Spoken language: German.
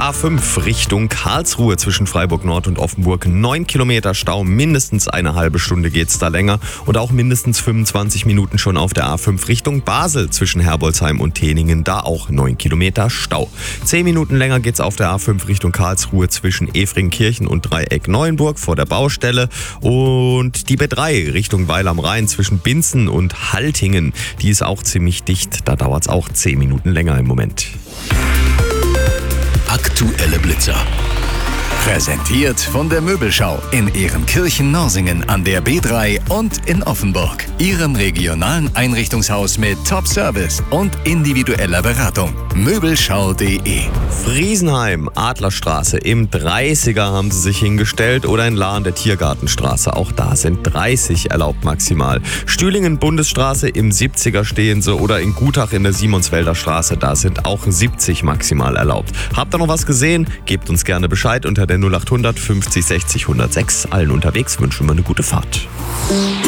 A5 Richtung Karlsruhe zwischen Freiburg Nord und Offenburg 9 Kilometer Stau, mindestens eine halbe Stunde geht's da länger und auch mindestens 25 Minuten schon auf der A5 Richtung Basel zwischen Herbolzheim und Teningen, da auch 9 Kilometer Stau. 10 Minuten länger geht's auf der A5 Richtung Karlsruhe zwischen Efringkirchen und Dreieck Neuenburg vor der Baustelle und die B3 Richtung Weil am Rhein zwischen Binzen und Haltingen, die ist auch ziemlich dicht, da dauert's auch 10 Minuten länger im Moment. Aktuelle Blitzer. Präsentiert von der Möbelschau in Ehrenkirchen-Norsingen an der B3 und in Offenburg. Ihrem regionalen Einrichtungshaus mit Top-Service und individueller Beratung. Möbelschau.de. Friesenheim, Adlerstraße, im 30er haben sie sich hingestellt oder in Lahr an der Tiergartenstraße, auch da sind 30 erlaubt maximal. Stühlingen, Bundesstraße, im 70er stehen sie oder in Gutach in der Simonsfelder Straße, da sind auch 70 maximal erlaubt. Habt ihr noch was gesehen? Gebt uns gerne Bescheid unter der 0800 50 60 106. Allen unterwegs wünschen wir eine gute Fahrt.